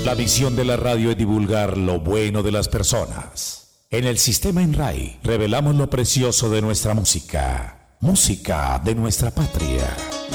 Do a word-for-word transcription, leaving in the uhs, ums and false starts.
La misión de la radio es divulgar lo bueno de las personas. En el sistema Enray revelamos lo precioso de nuestra música. Música de nuestra patria.